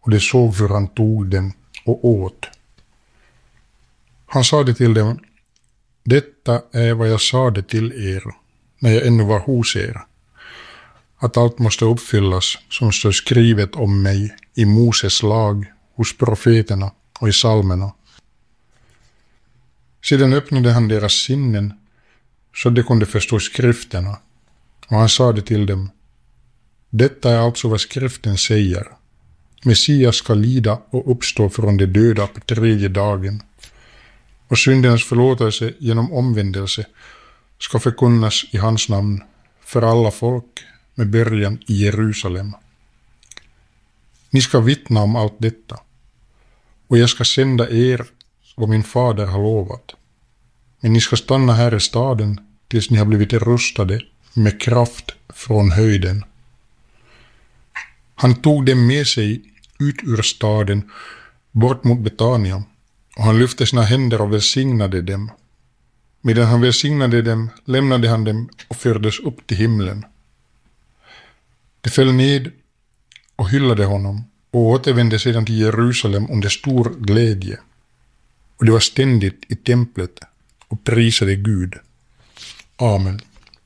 och de såg hur han tog dem och åt. Han sade till dem: detta är vad jag sade till er när jag ännu var hos er, att allt måste uppfyllas som står skrivet om mig i Moses lag, hos profeterna och i psalmerna. Sedan öppnade han deras sinnen så de kunde förstå skrifterna, och han sade till dem: detta är alltså vad skriften säger. Messias ska lida och uppstå från de döda på 3:e dagen, och syndernas förlåtelse genom omvändelse ska förkunnas i hans namn för alla folk med början i Jerusalem. Ni ska vittna om allt detta, och jag ska sända er vad min fader har lovat. Men ni ska stanna här i staden tills ni har blivit rustade med kraft från höjden. Han tog dem med sig ut ur staden bort mot Betania, och han lyfte sina händer och välsignade dem. Medan han välsignade dem lämnade han dem och fördes upp till himlen. De föll ned och hyllade honom och återvände sedan till Jerusalem under stor glädje. Och det var ständigt i templet och prisade Gud. Amen.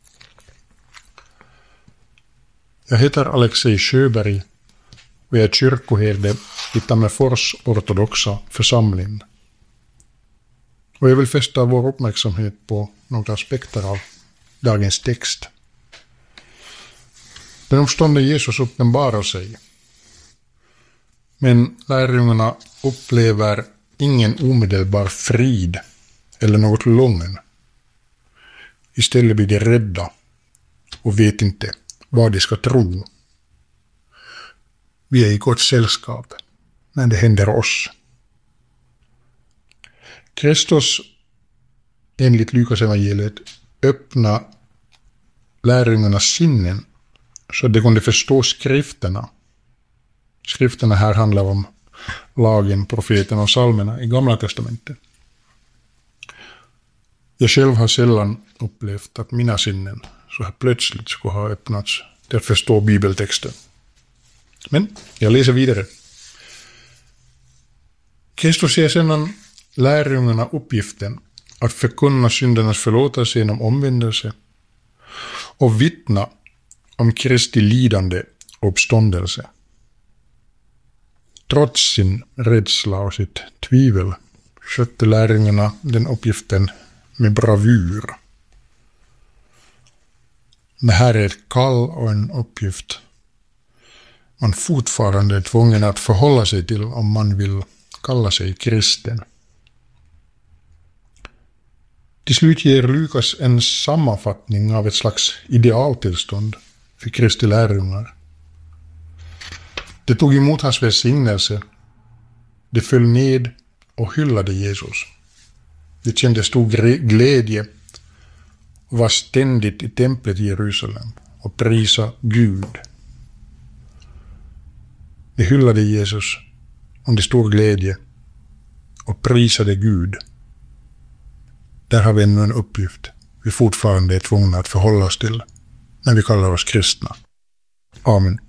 Jag heter Alexei Sjöberg och jag är kyrkoherde i Tammerfors ortodoxa församling. Och jag vill fästa vår uppmärksamhet på några aspekter av dagens text. Den uppståndne Jesus uppenbarar sig, men lärjungarna upplever ingen omedelbar frid eller något lugn. Istället blir de rädda och vet inte vad de ska tro. Vi är i gott sällskap när det händer oss. Kristus, enligt Lukas evangeliet, öppna lärjungarnas sinnen så att de kunde förstå skrifterna. Skrifterna här handlar om lagen, profeterna och psalmerna i Gamla testamentet. Jag själv har sällan upplevt att mina sinnen så här plötsligt skulle ha öppnats till att förstå bibeltexten. Men jag läser vidare. Kristus ger sedan lärjungarna uppgiften att förkunna syndernas förlåtelse genom omvändelse och vittna om Kristi lidande och uppståndelse. Trots sin rädsla och sitt tvivel skötte lärjungarna den uppgiften med bravur. Det här är ett kall och en uppgift man fortfarande är tvungen att förhålla sig till om man vill kalla sig kristen. Till slut ger Lukas en sammanfattning av ett slags idealtillstånd för Kristi lärjungar. De tog emot hans välsignelse, de föll ned och hyllade Jesus. De kände stor glädje och var ständigt i templet i Jerusalem och prisa Gud. De hyllade Jesus under stor glädje och prisade Gud. Där har vi ännu en uppgift vi fortfarande är tvungna att förhålla oss till när vi kallar oss kristna. Amen.